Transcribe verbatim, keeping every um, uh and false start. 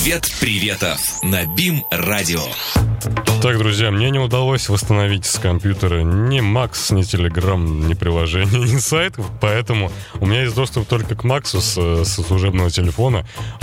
Привет приветов на БИМ-радио. Так, друзья, мне не удалось восстановить с компьютера ни Макс, ни Telegram, ни приложений, ни сайтов, поэтому у меня есть доступ только к Максу с, со служебного телефона.